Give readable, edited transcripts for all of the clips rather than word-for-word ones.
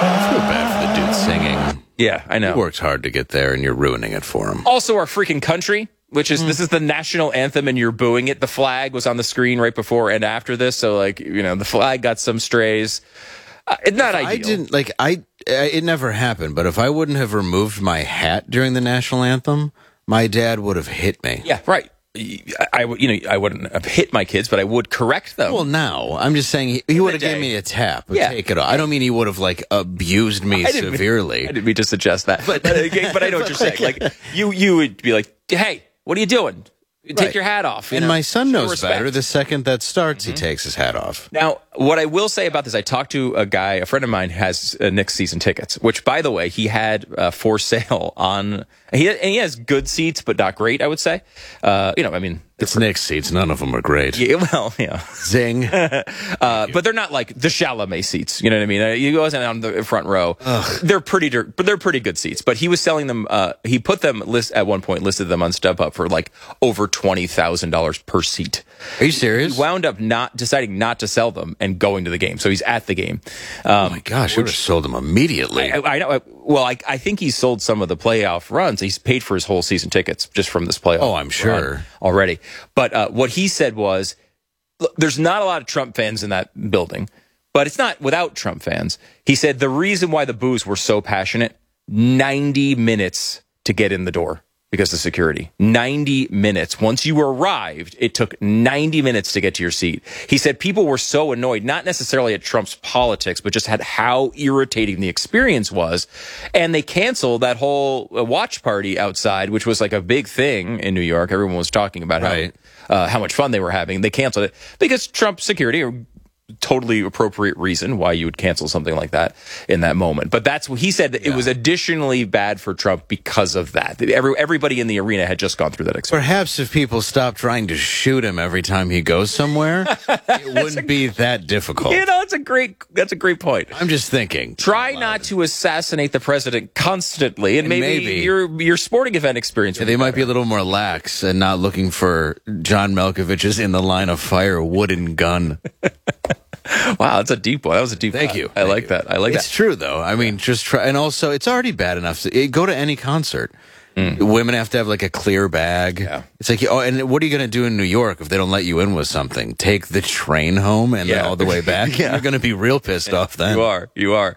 I feel bad for the dude singing. Yeah, I know. He worked hard to get there, and you're ruining it for him. Also, our freaking country, which is this is the national anthem, and you're booing it. The flag was on the screen right before and after this, so like the flag got some strays. It's not ideal. I didn't it never happened. But if I wouldn't have removed my hat during the national anthem, my dad would have hit me. Yeah, right. I wouldn't have hit my kids, but I would correct them. Well, no, I'm just saying he would have given me a tap. Take it off. I don't mean he would have abused me severely. I didn't mean to suggest that, but I know what you're saying. Like you would be like, hey, what are you doing? Take your hat off. And my son knows better. The second that starts, he takes his hat off. Now, what I will say about this, I talked to a friend of mine has Knicks season tickets, which, by the way, he had for sale on. He has good seats, but not great, I would say. It's Knicks seats. None of them are great. Yeah, well, yeah. Zing. But they're not like the Chalamet seats. You know what I mean? You go on the front row. Ugh. They're pretty good seats. But he was selling them. He put them at one point listed them on StubHub for like over $20,000 per seat. Are you serious? He wound up deciding not to sell them and going to the game. So he's at the game. Oh my gosh! I would have sold them immediately. I know. Well, I think he sold some of the playoff runs. He's paid for his whole season tickets just from this playoff. Oh, I'm sure already. But what he said was, look, there's not a lot of Trump fans in that building, but it's not without Trump fans. He said the reason why the boos were so passionate, 90 minutes to get in the door because of security. 90 minutes. Once you arrived, it took 90 minutes to get to your seat. He said people were so annoyed, not necessarily at Trump's politics, but just at how irritating the experience was. And they canceled that whole watch party outside, which was like a big thing in New York. Everyone was talking about how much fun they were having. They canceled it because Trump security, totally appropriate reason why you would cancel something like that in that moment. But that's what he said, that it was additionally bad for Trump because of that. Everybody in the arena had just gone through that experience. Perhaps if people stopped trying to shoot him every time he goes somewhere, it wouldn't be that difficult. That's a great point. I'm just thinking. Try not to assassinate the president constantly, and maybe your sporting event experience would they might be a little more lax and not looking for John Malkovich's in the line of fire wooden gun. Wow, that's a deep one. That was a deep. Thank you. I like that. It's true though. I mean, just try. And also, it's already bad enough. Go to any concert. Women have to have like a clear bag. Yeah. It's like, and what are you going to do in New York if they don't let you in with something? Take the train home and then all the way back? You're going to be real pissed off then. You are.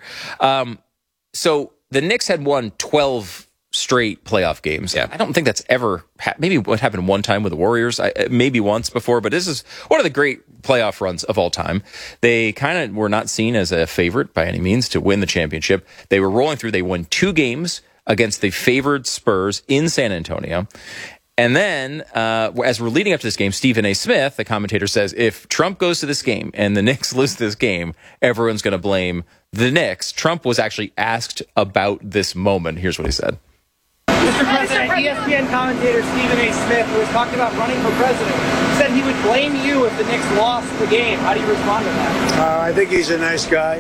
So the Knicks had won 12 straight playoff games. Yeah. I don't think that's ever maybe what happened one time with the Warriors, maybe once before, but this is one of the great playoff runs of all time. They kind of were not seen as a favorite by any means to win the championship. They were rolling through. They won 2 games against the favored Spurs in San Antonio. And then, as we're leading up to this game, Stephen A. Smith, the commentator, says, if Trump goes to this game and the Knicks lose this game, everyone's going to blame the Knicks. Trump was actually asked about this moment. Here's what he said. Mr. President, ESPN commentator Stephen A. Smith, who was talking about running for president, said he would blame you if the Knicks lost the game. How do you respond to that? I think he's a nice guy,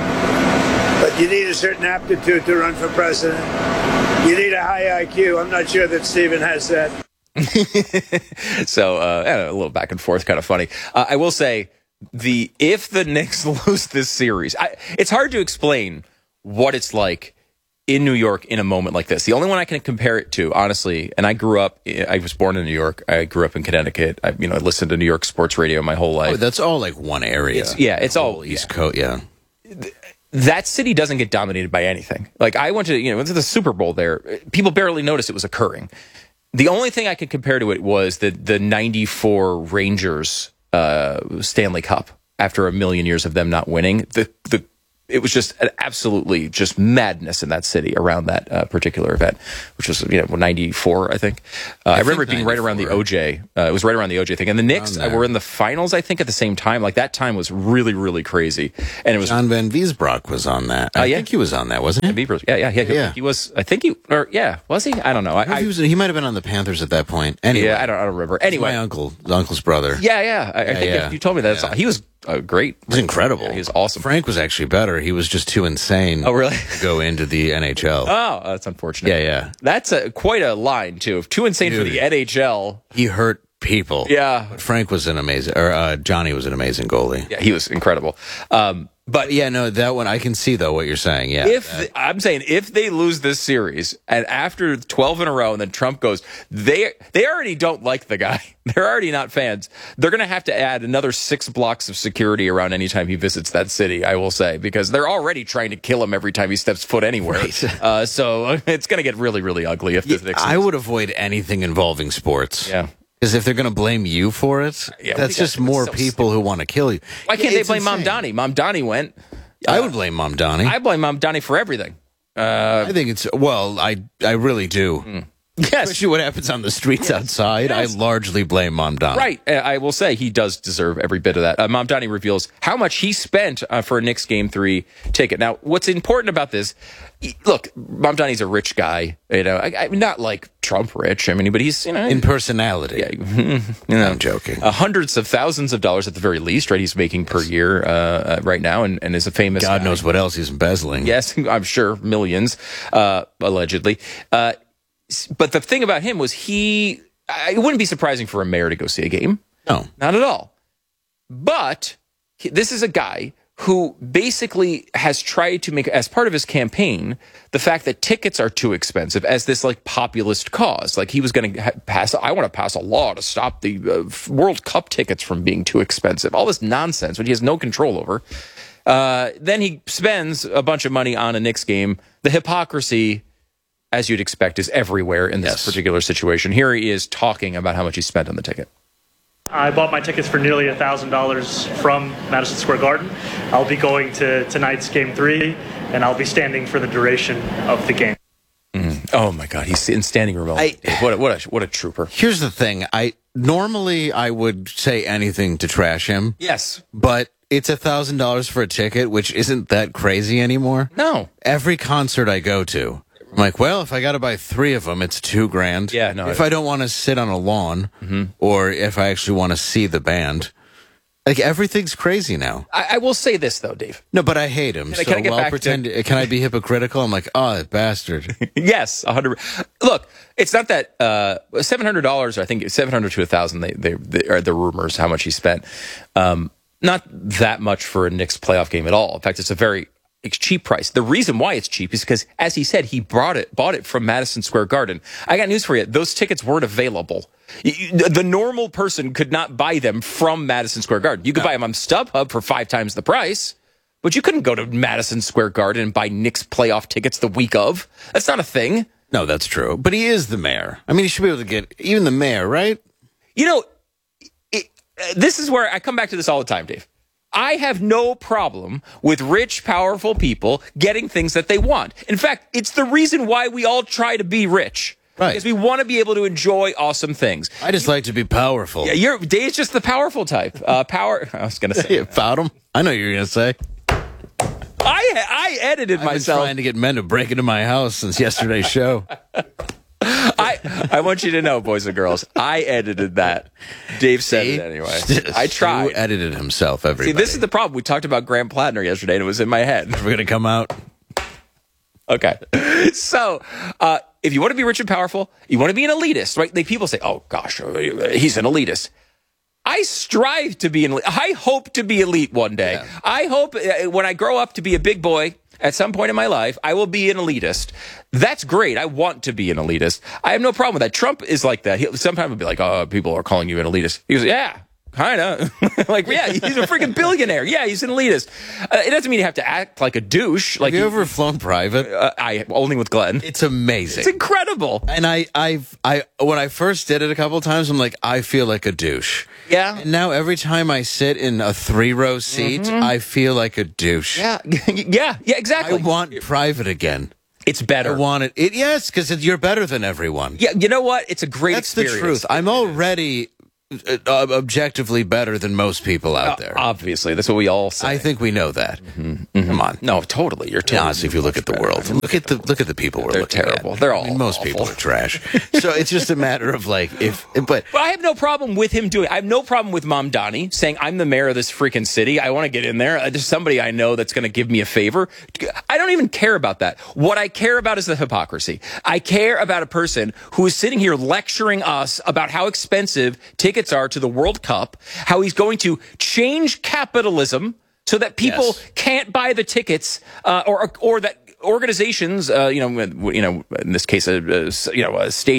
but you need a certain aptitude to run for president. You need a high IQ. I'm not sure that Stephen has that. So, a little back and forth, kind of funny. I will say, if the Knicks lose this series, it's hard to explain what it's like in New York in a moment like this. The only one I can compare it to, honestly, and I was born in New York. I grew up in Connecticut. I listened to New York sports radio my whole life. Oh, that's all like one area. It's all East Coast. Yeah. That city doesn't get dominated by anything. Like I went to the Super Bowl there. People barely noticed it was occurring. The only thing I could compare to it was the 94 Rangers Stanley Cup after a million years of them not winning. It was just absolutely just madness in that city around that particular event, which was 94, I think. I remember it being right around the OJ. It was right around the OJ thing, and the Knicks were in the finals, I think, at the same time. Like that time was really, really crazy, and it was John Van Wiesbrock was on that. I think he was on that, wasn't he? Yeah. He was. I think was he? I don't know. He might have been on the Panthers at that point. Anyway, I don't remember. Anyway, my uncle's brother. Yeah. I think you told me that. He was great. It was incredible. He was awesome. Frank was actually better. He was just too insane. Oh, really? To go into the NHL. Oh, that's unfortunate. Yeah. That's quite a line, too. Too insane for the NHL. He hurt people. Yeah. But Frank was Johnny was an amazing goalie. Yeah, he was incredible. But yeah, no, that one I can see though what you're saying. Yeah, I'm saying if they lose this series and after 12 in a row, and then Trump goes, they already don't like the guy. They're already not fans. They're going to have to add another 6 blocks of security around any time he visits that city. I will say, because they're already trying to kill him every time he steps foot anywhere. Right. So it's going to get really, really ugly if this. I would avoid anything involving sports. Yeah. Because if they're going to blame you for it, that's just more people who want to kill you. Why can't they blame Mom Donnie? Mom Donnie went. I would blame Mom Donnie. I blame Mom Donnie for everything. I think it's, well, I really do. Yes. Especially what happens on the streets outside. Yes. I largely blame Mom Donnie. Right. I will say he does deserve every bit of that. Mom Donnie reveals how much he spent for a Knicks Game 3 ticket. Now, what's important about this, look, Mom Donnie's a rich guy, not like Trump rich. I mean, but he's, in personality. Yeah, I'm joking. Hundreds of thousands of dollars at the very least, right? He's making per year right now and is a famous God guy. knows what else he's embezzling. Yes, I'm sure millions, allegedly. But the thing about him was it wouldn't be surprising for a mayor to go see a game. No. Not at all. But this is a guy who basically has tried to make, as part of his campaign, the fact that tickets are too expensive as this like populist cause. Like he was going to I want to pass a law to stop the World Cup tickets from being too expensive. All this nonsense, which he has no control over. Then he spends a bunch of money on a Knicks game. The hypocrisy, as you'd expect, is everywhere in this particular situation. Here he is talking about how much he spent on the ticket. I bought my tickets for nearly $1,000 from Madison Square Garden. I'll be going to tonight's Game 3, and I'll be standing for the duration of the game. Oh, my God. He's in standing room. What a trooper. Here's the thing. Normally I would say anything to trash him. Yes. But it's $1,000 for a ticket, which isn't that crazy anymore. No. Every concert I go to, I'm like, well, if I got to buy 3 of them, it's $2,000. Yeah, no. If I don't want to sit on a lawn, or if I actually want to see the band, like everything's crazy now. I will say this though, Dave. No, but I hate him. Can I get back can I be hypocritical? I'm like, oh, bastard. Yes, 100. Look, it's not that $700. I think $700 to $1,000. They are the rumors how much he spent. Not that much for a Knicks playoff game at all. In fact, it's a very cheap price. The reason why it's cheap is because, as he said, he bought it from Madison Square Garden. I got news for you. Those tickets weren't available. The normal person could not buy them from Madison Square Garden. You could buy them on StubHub for 5 times the price, but you couldn't go to Madison Square Garden and buy Knicks playoff tickets the week of. That's not a thing. No, that's true. But he is the mayor. I mean, he should be able to get even the mayor, right? This is where I come back to this all the time, Dave. I have no problem with rich, powerful people getting things that they want. In fact, it's the reason why we all try to be rich. Right. Because we want to be able to enjoy awesome things. I just like to be powerful. Yeah, Dave's just the powerful type. I was going to say. You found him? I know you were going to say. I edited myself. I've been trying to get men to break into my house since yesterday's show. I want you to know, boys and girls, I edited that. Dave said it anyway. I tried. Stu edited himself, everybody. See, this is the problem. We talked about Graham Plattner yesterday, and it was in my head. We're going to come out. Okay. So, if you want to be rich and powerful, you want to be an elitist, right? People say, oh, gosh, he's an elitist. I strive to be an elite. I hope to be elite one day. Yeah. I hope when I grow up to be a big boy, at some point in my life, I will be an elitist. That's great. I want to be an elitist. I have no problem with that. Trump is like that. Sometimes he'll be like, oh, people are calling you an elitist. He goes, yeah, kind of. Like, yeah, he's a freaking billionaire. Yeah, he's an elitist. It doesn't mean you have to act like a douche. Like, have you ever flown private? I only with Glenn. It's amazing. It's incredible. And I when I first did it a couple of times, I'm like, I feel like a douche. Yeah. And now every time I sit in a 3-row seat, I feel like a douche. Yeah. Yeah, exactly. I want private again. It's better. I want it. Yes, because you're better than everyone. Yeah, you know what? It's a great That's experience. the truth. I'm already objectively better than most people out there. Obviously, that's what we all say. I think we know that. Come on. No, totally. You're totally honestly, if you look at the world, look at the people we're looking at. They're terrible. They're all most awful. people are trash. So it's just a matter of like but I have no problem with him doing. I have no problem with Mom Donnie saying, "I'm the mayor of this freaking city. I want to get in there. There's somebody I know that's going to give me a favor." I don't even care about that. What I care about is the hypocrisy. I care about a person who is sitting here lecturing us about how expensive tickets are to the World Cup, how he's going to change capitalism so that people can't buy the tickets, or that organizations, in this case, a stadium